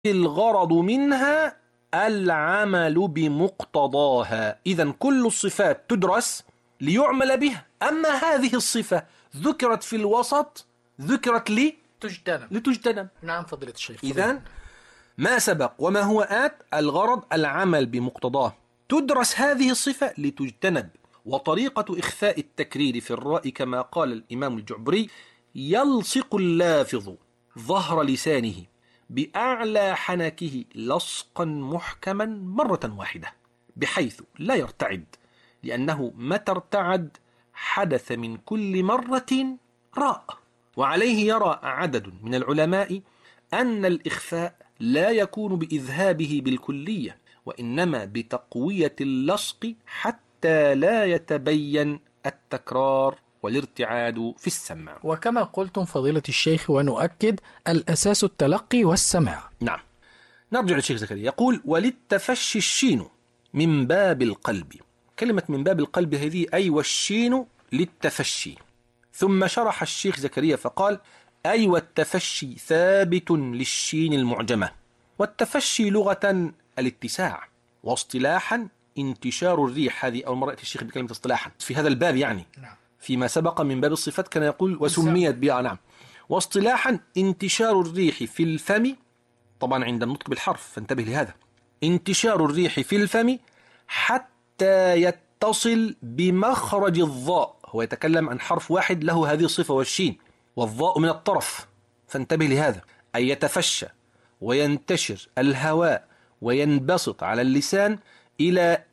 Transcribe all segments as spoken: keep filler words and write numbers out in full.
الغرض منها العمل بمقتضاها. إذن كل الصفات تدرس ليعمل بها، أما هذه الصفة ذكرت في الوسط ذكرت لي تجتنب لتجتنب. نعم فضيلة الشيخ. إذن ما سبق وما هو آت الغرض العمل بمقتضاه، تدرس هذه الصفة لتجتنب. وطريقة إخفاء التكرير في الراء كما قال الإمام الجعبري: يلصق اللافظ ظهر لسانه بأعلى حنكه لصقا محكما مرة واحدة بحيث لا يرتعد، لأنه متى ارتعد حدث من كل مرة راء. وعليه يرى عدد من العلماء أن الإخفاء لا يكون بإذهابه بالكلية، وإنما بتقوية اللصق حتى لا يتبين التكرار والارتعاد في السمع. وكما قلتم فضيلة الشيخ ونؤكد الأساس التلقي والسمع. نعم. نرجع للشيخ زكريا يقول: وللتفشي الشين من باب القلب. كلمة من باب القلب هذه أي والشين للتفشي. ثم شرح الشيخ زكريا فقال: أي والتفشي ثابت للشين المعجمة. والتفشي لغة الاتساع، واصطلاحا انتشار الريح. هذه أول مرة يأتي الشيخ بكلمة اصطلاحا في هذا الباب، يعني نعم. فيما سبق من باب الصفات كان يقول وسميت بها. نعم. واصطلاحا انتشار الريح في الفم، طبعا عند النطق بالحرف فانتبه لهذا، انتشار الريح في الفم حتى يتصل بمخرج الضاء. هو يتكلم عن حرف واحد له هذه الصفة والشين، والضاء من الطرف، فانتبه لهذا، أي يتفشى وينتشر الهواء وينبسط على اللسان إلى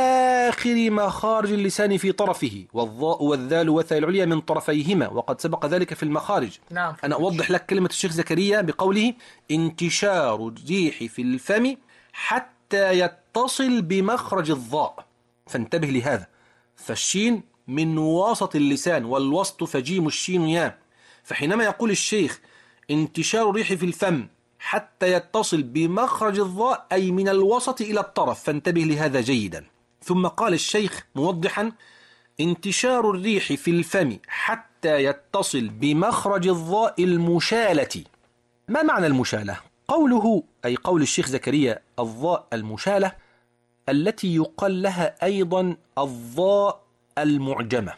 آخر مخارج اللسان في طرفه، والضاء والذال والثاء العليا من طرفيهما، وقد سبق ذلك في المخارج. نعم. أنا أوضح لك كلمة الشيخ زكريا بقوله انتشار الريح في الفم حتى يتصل بمخرج الضاء، فانتبه لهذا. فالشين من وسط اللسان، والوسط فجيم الشين يا. فحينما يقول الشيخ انتشار الريح في الفم حتى يتصل بمخرج الضاء أي من الوسط إلى الطرف، فانتبه لهذا جيدا. ثم قال الشيخ موضحا: انتشار الريح في الفم حتى يتصل بمخرج الضاء المشالة. ما معنى المشالة؟ قوله أي قول الشيخ زكريا الضاء المشالة التي يقال لها أيضا الضاء المعجمة.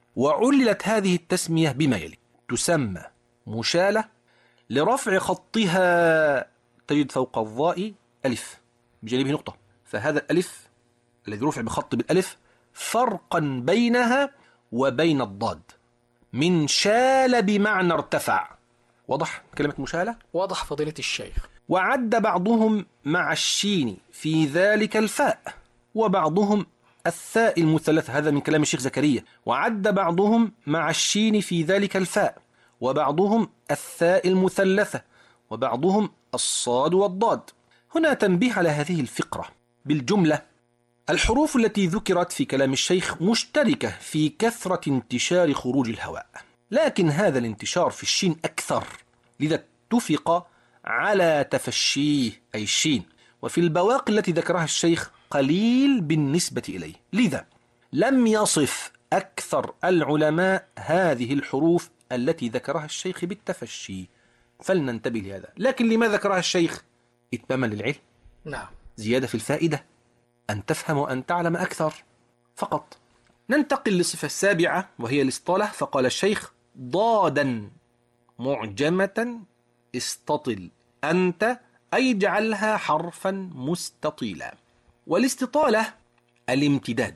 وعللت هذه التسمية بما يلي: تسمى مشالة لرفع خطها، تجد فوق الضاء ألف بجانبه نقطة، فهذا الألف الذي رفع بخط بالألف فرقا بينها وبين الضاد، من شال بمعنى ارتفع. واضح كلمة مشالة؟ واضح فضيلة الشيخ. وعد بعضهم مع الشين في ذلك الفاء، وبعضهم الثاء المثلثة. هذا من كلام الشيخ زكريا. وعد بعضهم مع الشين في ذلك الفاء، وبعضهم الثاء المثلثة، وبعضهم الصاد والضاد. هنا تنبيه على هذه الفقرة. بالجملة الحروف التي ذكرت في كلام الشيخ مشتركة في كثرة انتشار خروج الهواء، لكن هذا الانتشار في الشين أكثر، لذا اتفق على تفشيه أي الشين. وفي البواقي التي ذكرها الشيخ قليل بالنسبة إليه، لذا لم يصف أكثر العلماء هذه الحروف التي ذكرها الشيخ بالتفشي، فلننتبه لهذا. لكن لما ذكرها الشيخ؟ إتماما للعلم، نعم، زيادة في الفائدة، أن تفهم وأن تعلم أكثر فقط. ننتقل للصفة السابعة وهي الاصطلاح. فقال الشيخ: ضادا معجمة استطل أنت، أي اجعلها حرفا مستطيلا. والاستطالة الامتداد،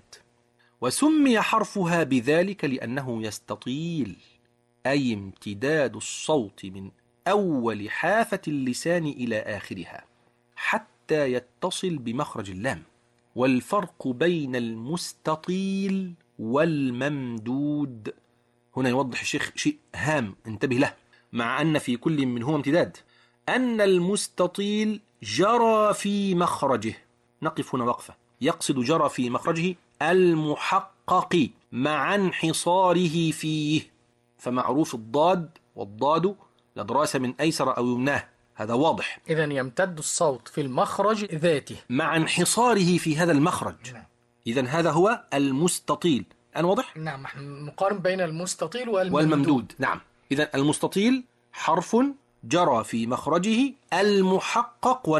وسمي حرفها بذلك لأنه يستطيل، أي امتداد الصوت من أول حافة اللسان إلى آخرها حتى يتصل بمخرج اللام. والفرق بين المستطيل والممدود، هنا يوضح الشيخ شيء هام انتبه له، مع أن في كل منهما امتداد، أن المستطيل جرى في مخرجه. نقف هنا وقفة. يقصد جرى في مخرجه المحقق مع انحصاره فيه، فمعروف الضاد والضاد لدراسة من أيسر أو يمناه، هذا واضح. إذن يمتد الصوت في المخرج ذاته مع انحصاره في هذا المخرج. نعم. إذن هذا هو المستطيل. أنا واضح؟ نعم، نحن نقارن بين المستطيل والممدود, والممدود. نعم. إذن المستطيل حرف جرى في مخرجه المحقق